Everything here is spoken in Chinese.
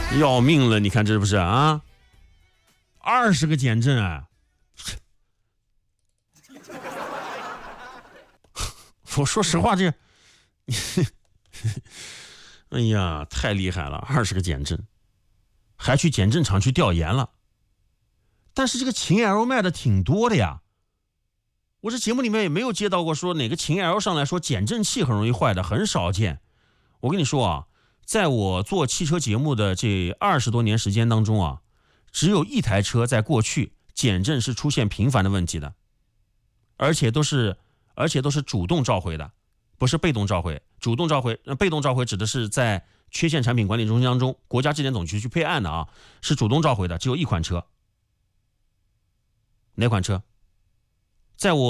要命了，你看这不是啊？20个减震啊！我说实话，这，哎呀，太厉害了，20个减震，还去减震厂去调研了。但是这个秦 L 卖的挺多的呀，我这节目里面也没有接到过说哪个秦 L 上来说减震器很容易坏的，很少见。我跟你说啊，在我做汽车节目的这20多年时间当中啊，只有一台车在过去减震是出现频繁的问题的，而且都是主动召回的，不是被动召回。主动召回，被动召回指的是在缺陷产品管理中心当中，国家质检总局去配案的啊，是主动召回的，只有一款车。哪款车？在我